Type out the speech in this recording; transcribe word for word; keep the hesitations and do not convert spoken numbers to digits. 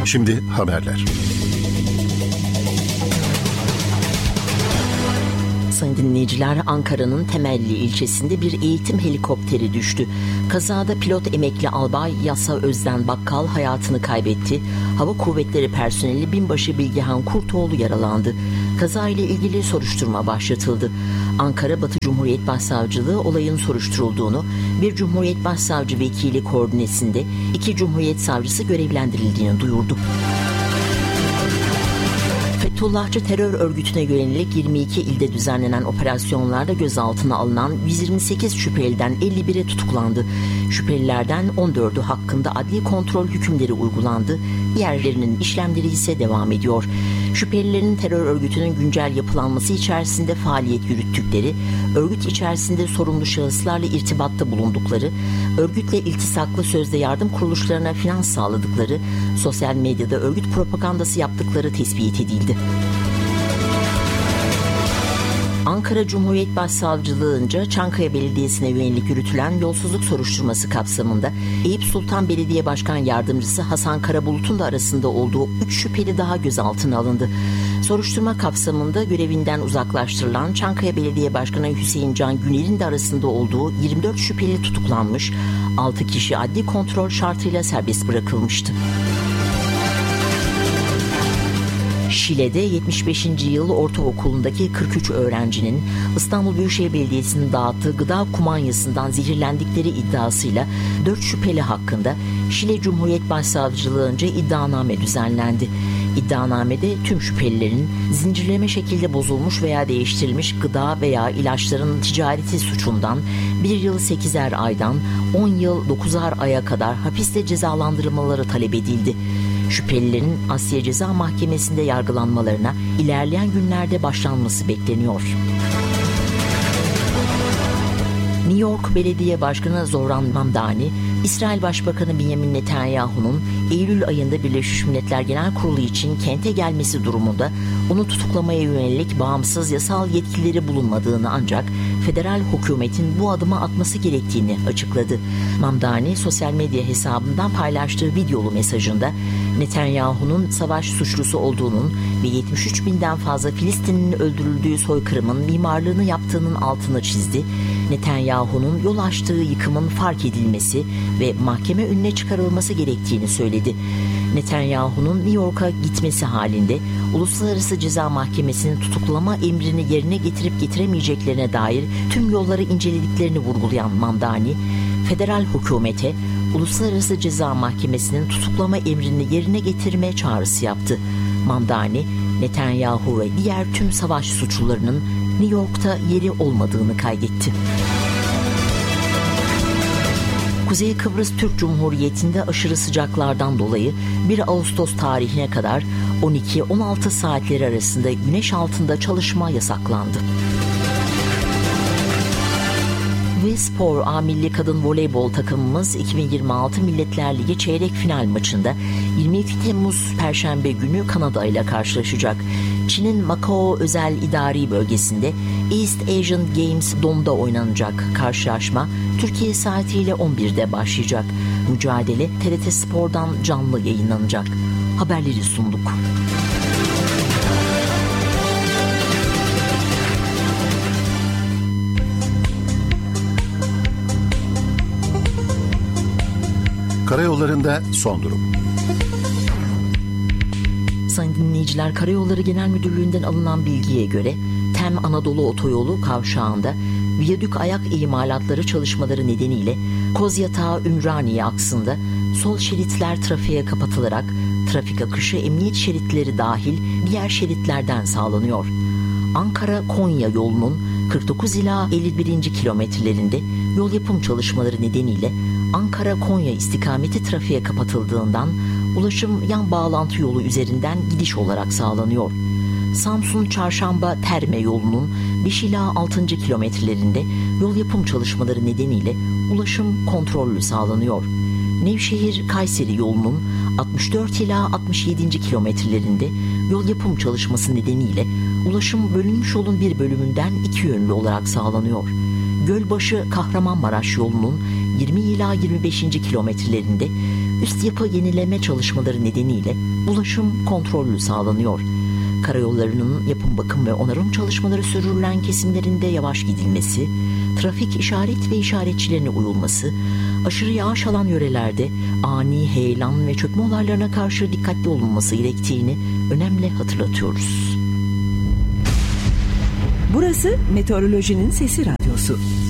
Şimdi haberler. Sayın dinleyiciler, Ankara'nın Temelli ilçesinde bir eğitim helikopteri düştü. Kazada pilot emekli albay Yasa Özden Bakkal hayatını kaybetti. Hava Kuvvetleri personeli binbaşı Bilgehan Kurtoğlu yaralandı. Kaza ile ilgili soruşturma başlatıldı. Ankara Batı Cumhuriyet Başsavcılığı olayın soruşturulduğunu, bir Cumhuriyet Başsavcı Vekili koordinesinde iki Cumhuriyet Savcısı görevlendirildiğini duyurdu. Fethullahçı terör örgütüne yönelik yirmi iki ilde düzenlenen operasyonlarda gözaltına alınan yüz yirmi sekiz şüpheliden elli biri tutuklandı. Şüphelilerden on dördü hakkında adli kontrol hükümleri uygulandı. Diğerlerinin işlemleri ise devam ediyor. Şüphelilerin terör örgütünün güncel yapılanması içerisinde faaliyet yürüttükleri, örgüt içerisinde sorumlu şahıslarla irtibatta bulundukları, örgütle iltisaklı sözde yardım kuruluşlarına finans sağladıkları, sosyal medyada örgüt propagandası yaptıkları tespit edildi. Ankara Cumhuriyet Başsavcılığı'nca Çankaya Belediyesi'ne yönelik yürütülen yolsuzluk soruşturması kapsamında Eyüp Sultan Belediye Başkan Yardımcısı Hasan Karabulut'un da arasında olduğu üç şüpheli daha gözaltına alındı. Soruşturma kapsamında görevinden uzaklaştırılan Çankaya Belediye Başkanı Hüseyin Can Güner'in de arasında olduğu yirmi dört şüpheli tutuklanmış, altı kişi adli kontrol şartıyla serbest bırakılmıştı. Şile'de yetmiş beşinci yıl ortaokulundaki kırk üç öğrencinin İstanbul Büyükşehir Belediyesi'nin dağıttığı gıda kumanyasından zehirlendikleri iddiasıyla dört şüpheli hakkında Şile Cumhuriyet Başsavcılığı'nca iddianame düzenlendi. İddianamede tüm şüphelilerin zincirleme şekilde bozulmuş veya değiştirilmiş gıda veya ilaçların ticareti suçundan bir yıl sekizer aydan on yıl dokuzar aya kadar hapiste cezalandırılmaları talep edildi. Şüphelilerin Asya Ceza Mahkemesi'nde yargılanmalarına ilerleyen günlerde başlanması bekleniyor. New York Belediye Başkanı Zoran Mamdani, İsrail Başbakanı Benjamin Netanyahu'nun Eylül ayında Birleşmiş Milletler Genel Kurulu için kente gelmesi durumunda onu tutuklamaya yönelik bağımsız yasal yetkileri bulunmadığını, ancak federal hükümetin bu adımı atması gerektiğini açıkladı. Mamdani sosyal medya hesabından paylaştığı videolu mesajında Netanyahu'nun savaş suçlusu olduğunun ve yetmiş üç binden fazla Filistin'in öldürüldüğü soykırımın mimarlığını yaptığının altını çizdi. Netanyahu'nun yol açtığı yıkımın fark edilmesi ve mahkeme önüne çıkarılması gerektiğini söyledi. Netanyahu'nun New York'a gitmesi halinde Uluslararası Ceza Mahkemesi'nin tutuklama emrini yerine getirip getiremeyeceklerine dair tüm yolları incelediklerini vurgulayan Mamdani, federal hükümete Uluslararası Ceza Mahkemesi'nin tutuklama emrini yerine getirme çağrısı yaptı. Mamdani, Netanyahu ve diğer tüm savaş suçlularının New York'ta yeri olmadığını kaydetti. Kuzey Kıbrıs Türk Cumhuriyeti'nde aşırı sıcaklardan dolayı bir Ağustos tarihine kadar on iki on altı saatleri arasında güneş altında çalışma yasaklandı. Ve spor, A Milli Kadın Voleybol takımımız iki bin yirmi altı Milletler Ligi çeyrek final maçında yirmi iki Temmuz Perşembe günü Kanada ile karşılaşacak. Çin'in Macao Özel İdari Bölgesi'nde East Asian Games Dome'da oynanacak karşılaşma Türkiye saatiyle on birde başlayacak. Mücadele T R T Spor'dan canlı yayınlanacak. Haberleri sunduk. Karayollarında son durum. Sayın dinleyiciler, Karayolları Genel Müdürlüğü'nden alınan bilgiye göre Tem Anadolu Otoyolu kavşağında viyadük ayak imalatları çalışmaları nedeniyle Kozyatağı Ümraniye aksında sol şeritler trafiğe kapatılarak trafik akışı emniyet şeritleri dahil diğer şeritlerden sağlanıyor. Ankara-Konya yolunun kırk dokuz ila elli birinci kilometrelerinde yol yapım çalışmaları nedeniyle Ankara-Konya istikameti trafiğe kapatıldığından ulaşım yan bağlantı yolu üzerinden gidiş olarak sağlanıyor. Samsun-Çarşamba-Terme yolunun beş ila altıncı kilometrelerinde yol yapım çalışmaları nedeniyle ulaşım kontrollü sağlanıyor. Nevşehir-Kayseri yolunun altmış dört ila altmış yedinci kilometrelerinde yol yapım çalışması nedeniyle ulaşım bölünmüş yolun bir bölümünden iki yönlü olarak sağlanıyor. Gölbaşı-Kahramanmaraş yolunun yirmi ila yirmi beşinci kilometrelerinde üst yapı yenileme çalışmaları nedeniyle ulaşım kontrollü sağlanıyor. Karayollarının yapım, bakım ve onarım çalışmaları sürdürülen kesimlerinde yavaş gidilmesi, trafik işaret ve işaretçilerine uyulması, aşırı yağış alan yörelerde ani heyelan ve çökme olaylarına karşı dikkatli olunması gerektiğini önemli hatırlatıyoruz. Burası Meteorolojinin Sesi Radyosu.